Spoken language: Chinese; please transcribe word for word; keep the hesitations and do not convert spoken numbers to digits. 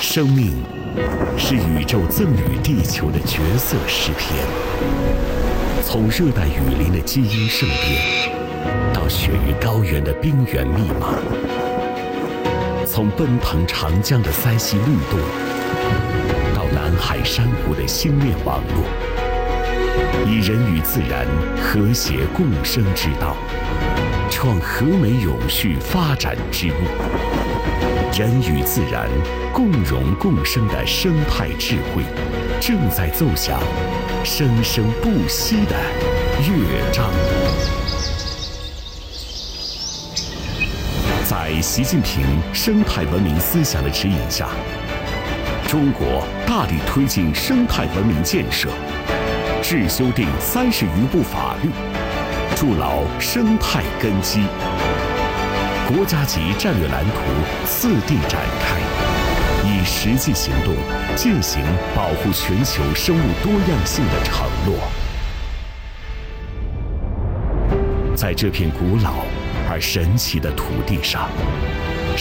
生命是宇宙赠予地球的绝色诗篇。从热带雨林的基因盛变，到雪域高原的冰原密码；从奔腾长江的塞溪律动，到南海珊瑚的星链网络，以人与自然和谐共生之道，创和美永续发展之路。人与自然共荣共生的生态智慧，正在奏响生生不息的乐章。在习近平生态文明思想的指引下，中国大力推进生态文明建设，制修订三十余部法律，筑牢生态根基。国家级战略蓝图次第展开，以实际行动践行保护全球生物多样性的承诺。在这片古老而神奇的土地上，